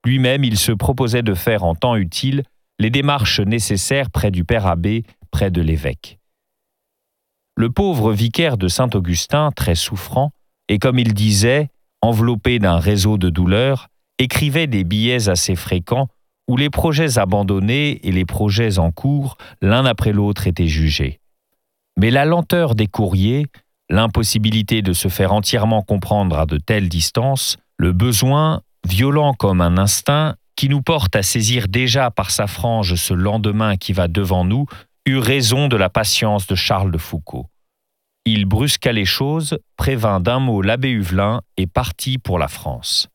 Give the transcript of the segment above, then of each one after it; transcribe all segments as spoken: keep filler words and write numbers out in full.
Lui-même, il se proposait de faire en temps utile les démarches nécessaires près du père abbé, près de l'évêque. Le pauvre vicaire de Saint-Augustin, très souffrant, et comme il disait, enveloppé d'un réseau de douleurs, écrivait des billets assez fréquents où les projets abandonnés et les projets en cours, l'un après l'autre, étaient jugés. Mais la lenteur des courriers, l'impossibilité de se faire entièrement comprendre à de telles distances, le besoin, violent comme un instinct, qui nous porte à saisir déjà par sa frange ce lendemain qui va devant nous, eut raison de la patience de Charles de Foucauld. Il brusqua les choses, prévint d'un mot l'abbé Huvelin et partit pour la France.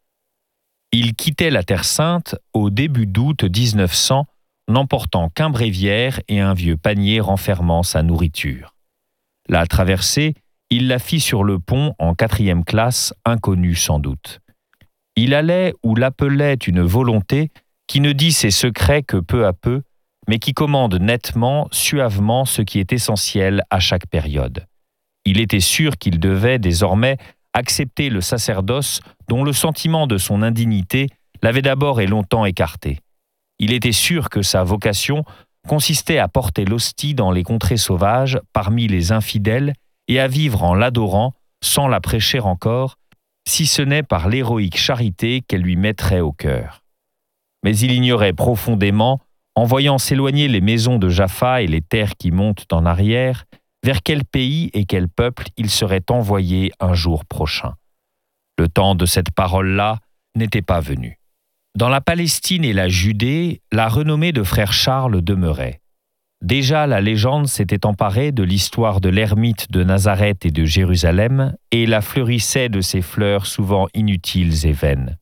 Il quittait la Terre Sainte au début d'août dix-neuf cents, n'emportant qu'un bréviaire et un vieux panier renfermant sa nourriture. La traversée, il la fit sur le pont en quatrième classe, inconnue sans doute. Il allait où l'appelait une volonté qui ne dit ses secrets que peu à peu, mais qui commande nettement, suavement ce qui est essentiel à chaque période. Il était sûr qu'il devait désormais accepter le sacerdoce dont le sentiment de son indignité l'avait d'abord et longtemps écarté. Il était sûr que sa vocation consistait à porter l'hostie dans les contrées sauvages, parmi les infidèles, et à vivre en l'adorant, sans la prêcher encore, si ce n'est par l'héroïque charité qu'elle lui mettrait au cœur. Mais il ignorait profondément, en voyant s'éloigner les maisons de Jaffa et les terres qui montent en arrière, vers quel pays et quel peuple il serait envoyé un jour prochain. Le temps de cette parole-là n'était pas venu. Dans la Palestine et la Judée, la renommée de frère Charles demeurait. Déjà la légende s'était emparée de l'histoire de l'ermite de Nazareth et de Jérusalem et la fleurissait de ses fleurs souvent inutiles et vaines.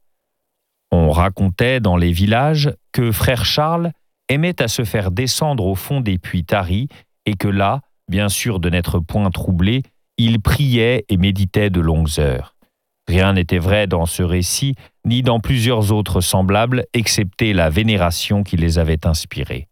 On racontait dans les villages que frère Charles aimait à se faire descendre au fond des puits taris et que là, bien sûr de n'être point troublé, il priait et méditait de longues heures. Rien n'était vrai dans ce récit, ni dans plusieurs autres semblables, excepté la vénération qui les avait inspirés.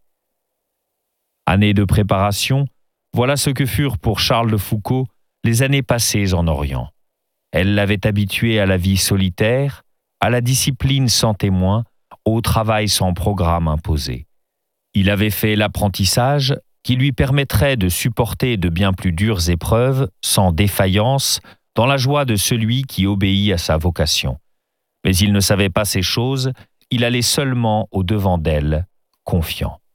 Années de préparation, voilà ce que furent pour Charles de Foucauld les années passées en Orient. Elles l'avaient habitué à la vie solitaire, à la discipline sans témoin, au travail sans programme imposé. Il avait fait l'apprentissage qui lui permettrait de supporter de bien plus dures épreuves, sans défaillance, dans la joie de celui qui obéit à sa vocation. Mais il ne savait pas ces choses, il allait seulement au-devant d'elle, confiant.